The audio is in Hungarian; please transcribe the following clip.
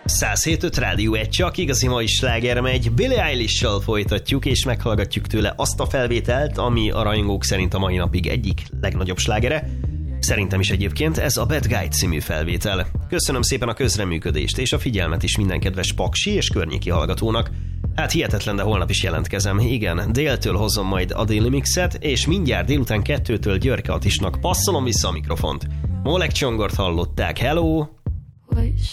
107.5 Rádió 1, csak igazi mai sláger megy. Billie Eilish-sal folytatjuk, és meghallgatjuk tőle azt a felvételt, ami a rajongók szerint a mai napig egyik legnagyobb slágere. Szerintem is egyébként ez a Bad Guy című felvétel. Köszönöm szépen a közreműködést és a figyelmet is minden kedves paksi és környéki hallgatónak. Hát hihetetlen, de holnap is jelentkezem. Igen, déltől hozom majd a déli mixet, és mindjárt délután 2-től Györke Attisnak passzolom vissza a mikrofont. Molek Csongort hallották, hello!